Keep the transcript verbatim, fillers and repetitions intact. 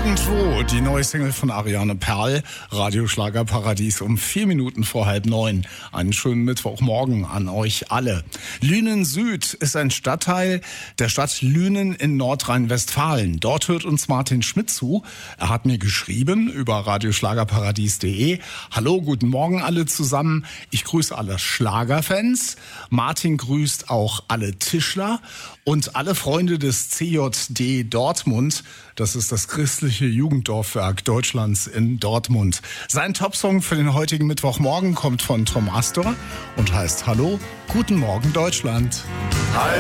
Irgendwo, die neue Single von Ariane Perl, Radioschlager Paradies um vier Minuten vor halb neun. Einen schönen Mittwochmorgen an euch alle. Lünen Süd ist ein Stadtteil der Stadt Lünen in Nordrhein-Westfalen. Dort hört uns Martin Schmidt zu. Er hat mir geschrieben über radioschlagerparadies punkt de. Hallo, guten Morgen alle zusammen. Ich grüße alle Schlagerfans. Martin grüßt auch alle Tischler und alle Freunde des C J D Dortmund. Das ist das christliche Jugenddorfwerk Deutschlands in Dortmund. Sein Topsong für den heutigen Mittwochmorgen kommt von Tom Astor und heißt Hallo, guten Morgen Deutschland. Hallo.